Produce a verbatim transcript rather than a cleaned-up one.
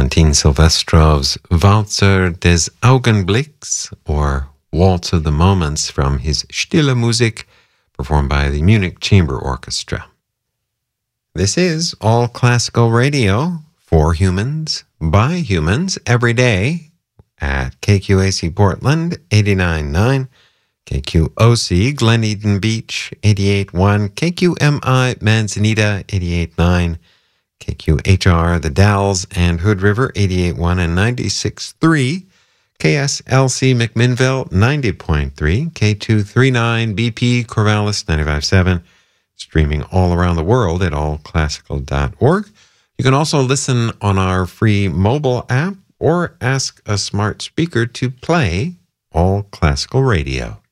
Konstantin Silvestrov's Walzer des Augenblicks, or Waltz of the Moments, from his Stille Musik, performed by the Munich Chamber Orchestra. This is All Classical Radio, for humans, by humans, every day at K Q A C Portland, eighty-nine point nine, K Q O C Glen Eden Beach, eighty-eight point one, K Q M I Manzanita, eighty-eight point nine, K Q H R The Dalles and Hood River, eighty-eight point one and ninety-six point three, K S L C McMinnville, ninety point three, K two thirty-nine B P Corvallis, ninety-five point seven, streaming all around the world at all classical dot org. You can also listen on our free mobile app or ask a smart speaker to play All Classical Radio.